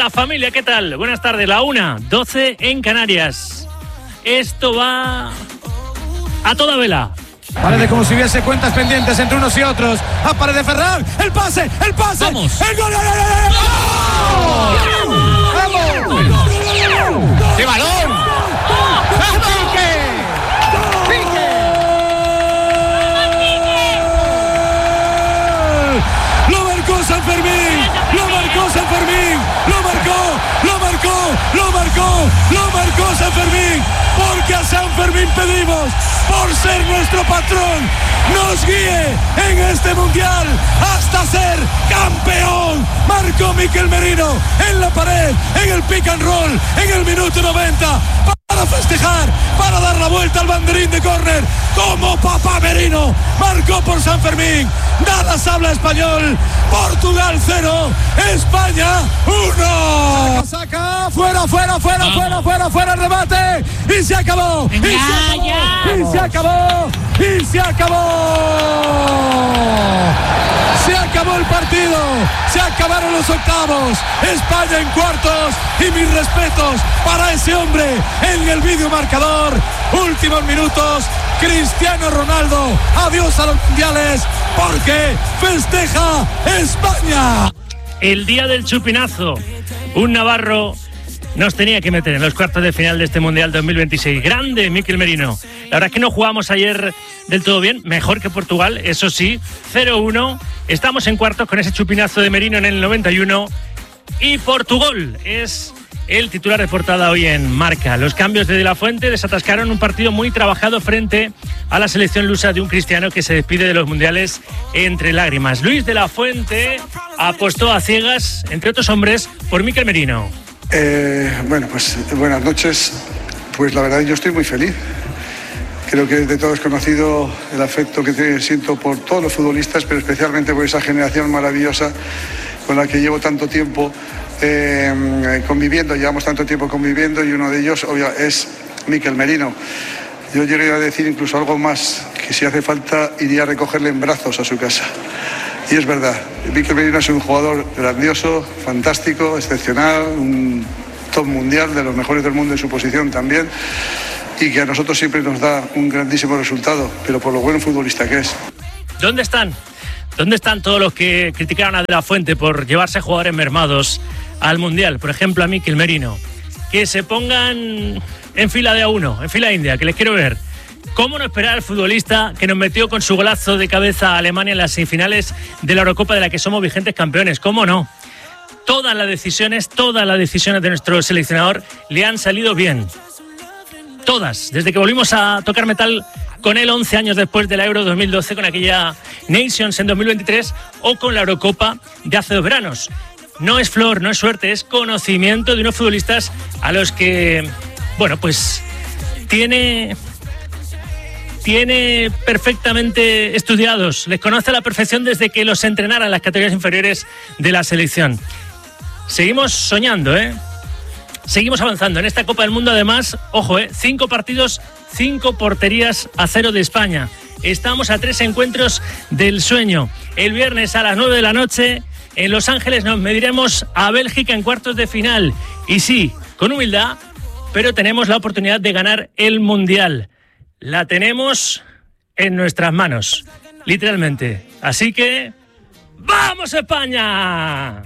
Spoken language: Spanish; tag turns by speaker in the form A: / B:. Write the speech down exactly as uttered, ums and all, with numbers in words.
A: Buena familia, ¿qué tal? Buenas tardes, la una, doce en Canarias. Esto va a toda vela.
B: Parece como si hubiese cuentas pendientes entre unos y otros. Aparece Ferran, el pase, el pase.
A: Vamos.
B: El gol. ¡Vamos!
C: ¡Qué balón! ¡Pique! ¡Pique!
B: Lo marcó San Fermín, lo marcó San Fermín, lo marcó, lo marcó, lo marcó, lo marcó San Fermín. Porque a San Fermín pedimos, por ser nuestro patrón, nos guíe en este mundial hasta ser campeón. Marcó Mikel Merino en la pared, en el pick and roll, en el minuto noventa, para festejar, para dar la vuelta al banderín de córner, como papá Merino. Marcó por San Fermín. Dallas habla español. Portugal cero, España uno. Saca, saca, fuera, fuera, fuera, ah. fuera, fuera, fuera el remate. Y se acabó. Y se acabó. Y se acabó. Y se acabó. Se acabó el partido. Se acabaron los octavos. España en cuartos. Y mis respetos para ese hombre en el vídeo marcador. Últimos minutos. Cristiano Ronaldo. Adiós a los mundiales. Porque festeja España.
A: El día del chupinazo. Un navarro nos tenía que meter en los cuartos de final de este Mundial dos mil veintiséis. Grande Mikel Merino. La verdad es que no jugamos ayer del todo bien. Mejor que Portugal, eso sí. cero uno. Estamos en cuartos con ese chupinazo de Merino en el noventa y uno. Y Portugal es el titular de portada hoy en Marca. Los cambios de De La Fuente desatascaron un partido muy trabajado frente a la selección lusa de un Cristiano que se despide de los mundiales entre lágrimas. Luis De La Fuente apostó a ciegas, entre otros hombres, por Mikel Merino.
D: Eh, bueno, pues buenas noches. Pues la verdad yo estoy muy feliz. Creo que de todo es conocido el afecto que te siento por todos los futbolistas, pero especialmente por esa generación maravillosa con la que llevo tanto tiempo eh, conviviendo, llevamos tanto tiempo conviviendo, y uno de ellos obvio, es Mikel Merino. Yo llegué a decir incluso algo más, que si hace falta iría a recogerle en brazos a su casa. Y es verdad, Mikel Merino es un jugador grandioso, fantástico, excepcional, un top mundial, de los mejores del mundo en su posición también, y que a nosotros siempre nos da un grandísimo resultado, pero por lo buen futbolista que es.
A: ¿Dónde están? ¿Dónde están todos los que criticaron a De La Fuente por llevarse jugadores mermados al Mundial? Por ejemplo, a Mikel Merino. Que se pongan en fila de a uno, en fila india, que les quiero ver. ¿Cómo no esperar al futbolista que nos metió con su golazo de cabeza a Alemania en las semifinales de la Eurocopa, de la que somos vigentes campeones? ¿Cómo no? Todas las decisiones, todas las decisiones de nuestro seleccionador le han salido bien. Todas. Desde que volvimos a tocar metal con él once años después de la Euro dos mil doce, con aquella Nations en dos mil veintitrés, o con la Eurocopa de hace dos veranos. No es flor, no es suerte, es conocimiento de unos futbolistas a los que, bueno, pues tiene, tiene perfectamente estudiados, les conoce a la perfección desde que los entrenara en las categorías inferiores de la selección. Seguimos soñando, ¿eh? Seguimos avanzando en esta Copa del Mundo. Además, ojo, ¿eh? Cinco partidos, cinco porterías a cero de España. Estamos a tres encuentros del sueño. El viernes a las nueve de la noche en Los Ángeles nos mediremos a Bélgica en cuartos de final. Y sí, con humildad, pero tenemos la oportunidad de ganar el Mundial. La tenemos en nuestras manos, literalmente. Así que ¡vamos, España!